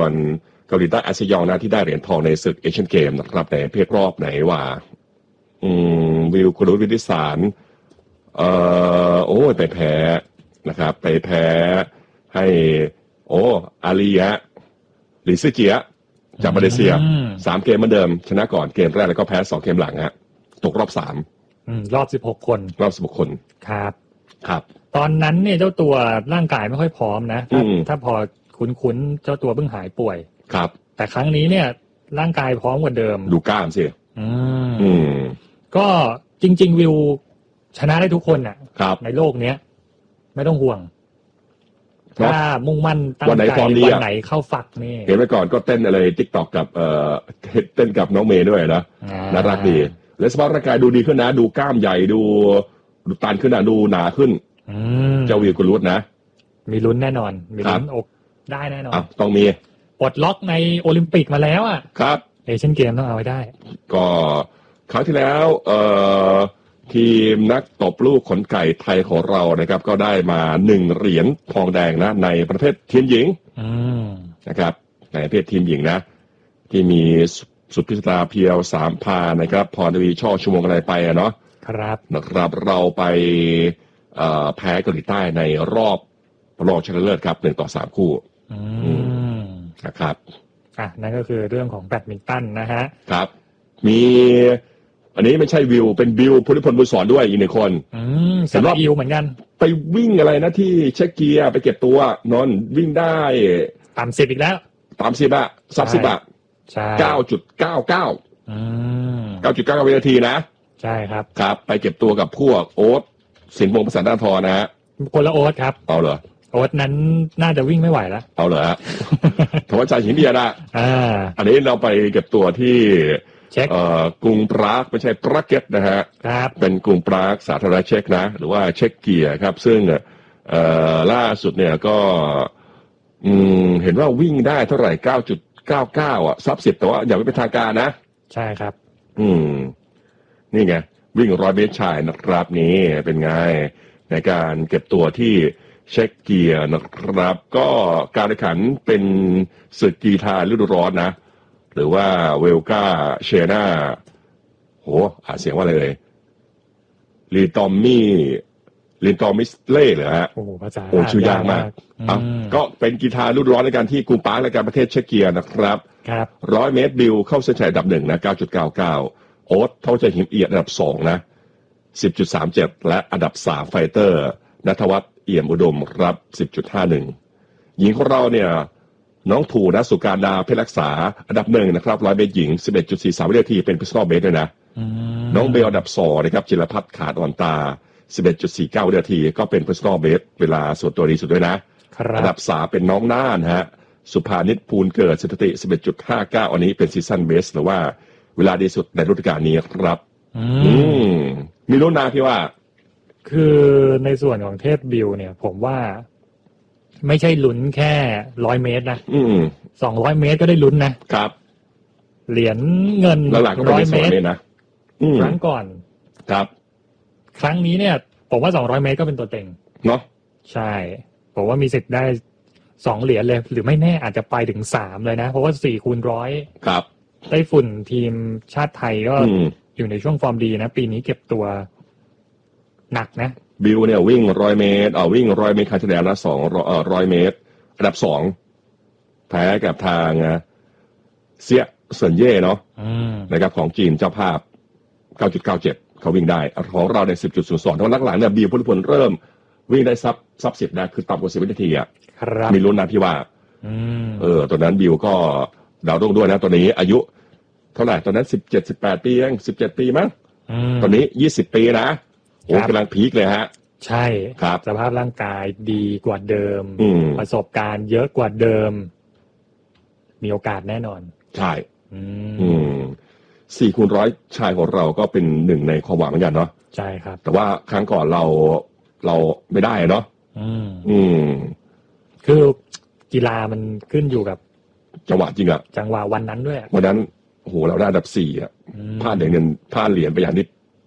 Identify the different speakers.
Speaker 1: วนเกาหลีใต้อาเซยองนะที่ได้เหรียญทองในศึกเอเชียนเกมนะครับในเพศรอบไหนว่าวิวกุลวิทยสารโอ้ยไปแพ้นะครับไปแพ้ให้อาลียะหรือซื่อเจียจากมาเลเซีย3 เกมเหมือนเดิมชนะก่อนเกมแรกแล้วก็แพ้2 เกมหลังฮะตกรอบ3
Speaker 2: รอบ16 คน
Speaker 1: รอบ16 คน
Speaker 2: ครับ
Speaker 1: ครับ
Speaker 2: ตอนนั้นเนี่ยเจ้าตัวร่างกายไม่ค่อยพร้อมนะถ้าพอคุ้นเจ้าตัวเพิ่งหายป่วย
Speaker 1: ครับ
Speaker 2: แต่ครั้งนี้เนี่ยร่างกายพร้อมกว่าเดิม
Speaker 1: ดูกล้ามสิ
Speaker 2: ก็จริงๆวิวชนะได้ทุกคนน่ะในโลกเนี้ยไม่ต้องห่วงถ้ามุ่งมั่นตั้งใจวันไหนเข้าฝักนี่
Speaker 1: เห็นไปก่อนก็เต้นอะไร TikTok กับเต้นกับน้องเมย์ด้วยนะน่ารักดีและสภาพร่างกายดูดีขึ้นนะดูกล้ามใหญ่ดูตันขึ้นนะดูหนาขึ้นเจ้าวิวกุลุตนะ
Speaker 2: มีลุ้นแน่นอนมีลุ้นอกได้แน่นอน
Speaker 1: ต้องมี
Speaker 2: ปลดล็อกในโอลิมปิกมาแล้วอ่ะ
Speaker 1: ครับ
Speaker 2: เอเชียนเกมต้องเอาไว้ได้
Speaker 1: ก็คราวที่แล้วทีมนักตบลูกขนไก่ไทยของเรานะครับก็ได้มา1 เหรียญทองแดงนะในประเภททีมหญิงนะครับในประเภททีมหญิงนะที่มีสุพิษราเพียว3 พานะครับพรทวีช่อชั่วโมงอะไรไปเนาะ
Speaker 2: ครับ
Speaker 1: นะครับเราไปแพ้เกาหลีใต้ในรอบรองชนะเลิศครับ1-3 คู่นะครับ
Speaker 2: นั่นก็คือเรื่องของแบดมินตันนะฮะ
Speaker 1: ครับมีอันนี้ไม่ใช่วิวเป็นบิวพุทธิพลบุญสอนด้วยอีก1 คน
Speaker 2: สำหรับวิวเหมือนกัน
Speaker 1: ไปวิ่งอะไรนะที่เช็คเกียร์ไปเก็บตัวนอนวิ่งได้
Speaker 2: ต่ำ10อีกแล้ว
Speaker 1: ต่ำ10อะ30อะ
Speaker 2: ใช่
Speaker 1: 9.99 วินาทีนะ
Speaker 2: ใช่ครับ
Speaker 1: ครับไปเก็บตัวกับพวกโอ๊ตสินวงศ์ประสานด้านทอนะฮะ
Speaker 2: คนละโอ๊ตครับ
Speaker 1: เอาเหรอ
Speaker 2: โอ๊ตนั้นน่าจะวิ่งไม่ไหวแล้ว
Speaker 1: เอาเหรอฮะธวัชชัยหินเดียนะอันนี้เราไปเก็บตัวที่กรุงปรากไม่ใช่ปรากเก็ตนะฮะเป็นกรุงปรากสาธารณรัฐเช็กนะหรือว่าเช็กเกียร์ครับซึ่งล่าสุดเนี่ยก็เห็นว่าวิ่งได้เท่าไหร่ 9.99 อ่ะซับ10แต่ว่าอย่าไม่เป็นทางการนะ
Speaker 2: ใช่ครับ
Speaker 1: นี่ไงวิ่ง100 เมตรชายนะครับนี่เป็นไงในการเก็บตัวที่เช็กเกียร์นะครับก็การแข่งขันเป็นศึกกีฬาฤดูร้อนนะหรือว่าเวลกาเชนาเสียงว่าอะไรเลยลินตอมมิสเล่เหรอฮะ
Speaker 2: ภาษา
Speaker 1: ชื่อยากมากก็เป็นกีฬาฤดูร้อนในการที่กรุงปาร์คในการประเทศเช็กเกียร์นะครับ100 เมตรบิวเข้าเส้นชัยอันดับ1นะ 9.99 โอ๊ตเท่าใจหิมเอียดอันดับ2นะ 10.37 และอันดับ3ไฟเตอร์ณัฐวัฒน์เอี่ยมอุดมครับ 10.51 หญิงของเราเนี่ยน้องถูนะสุการดาเพชรรักษาอันดับ1นะครับ100 เมตรหญิง 11.43 วินาทีเป็น personal best ด้วยนะน้องเบลอันดับ2นะครับจิรพัฒน์ขาดอ่อนตา 11.49 วินาทีก็เป็น personal best เวลาส่วนตัวดีสุดด้วยนะอันดับ3เป็นน้องน่านฮะสุภานิชภูลเกิดสถิติ 11.59 อันนี้เป็นซีซั่นเบสหรือว่าเวลาดีสุดในฤดูกาลนี้ครับมีลุ้นนะพี่ว่า
Speaker 2: คือในส่วนของเทพบิวเนี่ยผมว่าไม่ใช่ลุ้นแค่100 เมตรนะ200 เมตรก็ได้ลุ้นนะครับเหรียญเงิน100 เมตรนะครั้งก่อน
Speaker 1: ครับ
Speaker 2: ครั้งนี้เนี่ยผมว่า200 เมตรก็เป็นตัวเต็ง
Speaker 1: เนาะ
Speaker 2: ใช่ผมว่ามีสิทธิ์ได้2 เหรียญเลยหรือไม่แน่อาจจะไปถึง3เลยนะเพราะว่า4x100
Speaker 1: ครับ
Speaker 2: ไต้ฝุ่นทีมชาติไทยก็อยู่ในช่วงฟอร์มดีนะปีนี้เก็บตัวหนักนะ
Speaker 1: บิวเนี่ยวิ่ง100 เมตรวิ่ง100 เมตรครั้งที่แล้วนะ100 เมตรอันดับ2แพ้กับทางเซี่ยเซินเย่เนาะนะครับของจีนเจ้าภาพ 9.97 เขาวิ่งได้ของเราใน 10.02 แต่ว่าหลังๆเนี่ยบิวพุทธิพลเริ่มวิ่งได้ซับ10นะคือต่ำกว่า10 วินาทีอ่ะมีลุ้นนะพี่ว่าตัวนั้นบิวก็ดาวรุ่งด้วยนะตัวนี้อายุเท่าไหร่ตอนนั้น17-18 ปีเอง17 ปีมั้งตอนนี้20 ปีนะกำลังพีคเลยฮะ
Speaker 2: ใช่
Speaker 1: ครับ
Speaker 2: สภาพร่างกายดีกว่าเดิมประสบการณ์เยอะกว่าเดิมมีโอกาสแน่นอน
Speaker 1: ใช่4x100 ชายของเราก็เป็นหนึ่งในความหวังเหมือนกันเนาะ
Speaker 2: ใช่ครับ
Speaker 1: แต่ว่าครั้งก่อนเราไม่ได้เนาะ
Speaker 2: คือกีฬามันขึ้นอยู่กับ
Speaker 1: จังหวะจริงอะ
Speaker 2: จังหวะวันนั้นด้วย
Speaker 1: วันนั้นโอ้โหเราได้อันดับ4อะพลาดเหรียญไปอย่างนี้